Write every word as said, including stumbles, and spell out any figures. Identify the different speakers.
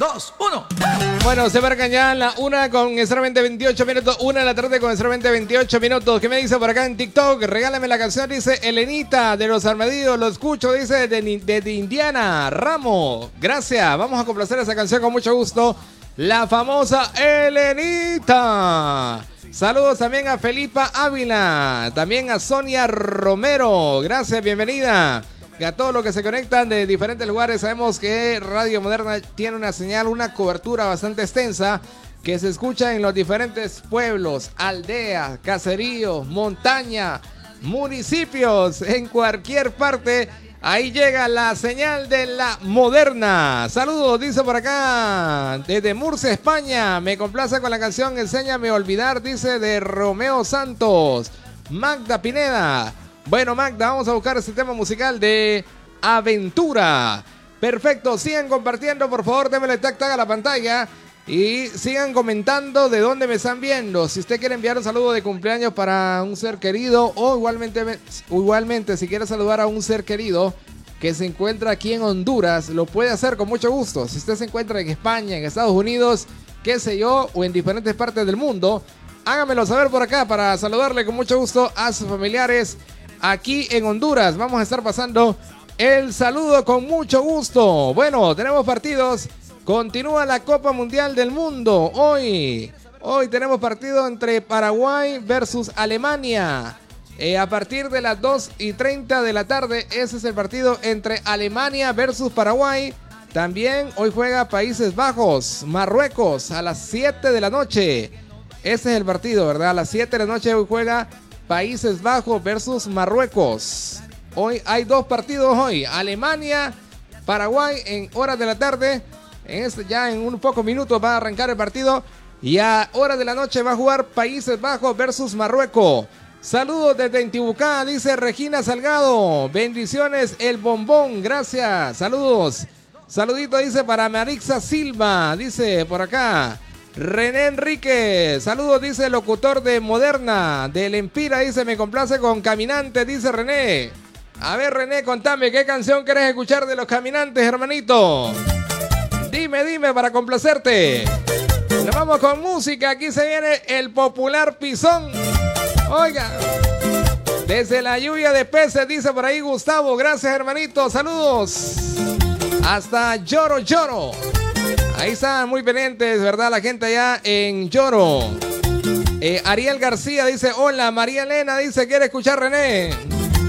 Speaker 1: dos, uno.
Speaker 2: Bueno, se marcan ya la una con extremadamente veintiocho minutos. Una de la tarde con extremadamente veintiocho minutos. ¿Qué me dice por acá en TikTok? Regálame la canción, dice Elenita de los Armadillos. Lo escucho, dice de, de, de Indiana. Ramo, gracias. Vamos a complacer esa canción con mucho gusto. La famosa Elenita. Saludos también a Felipa Ávila. También a Sonia Romero. Gracias, bienvenida. Y a todos los que se conectan de diferentes lugares, sabemos que Radio Moderna tiene una señal, una cobertura bastante extensa que se escucha en los diferentes pueblos, aldeas, caseríos, montaña, municipios, en cualquier parte. Ahí llega la señal de la Moderna. Saludos, dice por acá, desde Murcia, España. Me complace con la canción Enséñame a olvidar, dice de Romeo Santos. Magda Pineda. Bueno, Magda, vamos a buscar este tema musical de Aventura. Perfecto, sigan compartiendo, por favor, démele tac tac a la pantalla y sigan comentando de dónde me están viendo. Si usted quiere enviar un saludo de cumpleaños para un ser querido o igualmente, igualmente si quiere saludar a un ser querido que se encuentra aquí en Honduras, lo puede hacer con mucho gusto. Si usted se encuentra en España, en Estados Unidos, qué sé yo, o en diferentes partes del mundo, hágamelo saber por acá para saludarle con mucho gusto a sus familiares aquí en Honduras. Vamos a estar pasando el saludo con mucho gusto. Bueno, tenemos partidos. Continúa la Copa Mundial del Mundo. Hoy, hoy tenemos partido entre Paraguay versus Alemania. Eh, a partir de las dos y treinta de la tarde, ese es el partido entre Alemania versus Paraguay. También hoy juega Países Bajos, Marruecos, a las siete de la noche. Ese es el partido, ¿verdad? A las siete de la noche hoy juega Países Bajos versus Marruecos. Hoy hay dos partidos hoy. Alemania, Paraguay en horas de la tarde. En este, ya en un pocos minutos va a arrancar el partido. Y a horas de la noche va a jugar Países Bajos versus Marruecos. Saludos desde Intibucá, dice Regina Salgado. Bendiciones, el bombón. Gracias. Saludos. Saludito, dice para Marixa Silva. Dice por acá. René Enrique, saludos, dice el locutor de Moderna, del Empira, dice, me complace con Caminantes, dice René. A ver, René, contame, ¿qué canción querés escuchar de los Caminantes, hermanito? Dime, dime, para complacerte. Nos vamos con música, aquí se viene el popular Pisón. Oiga, desde la lluvia de peces, dice por ahí Gustavo, gracias, hermanito, saludos. Hasta Lloro, Lloro. Ahí están muy pendientes, ¿verdad? La gente allá en Lloro. Eh, Ariel García dice, hola, María Elena dice, ¿quiere escuchar René?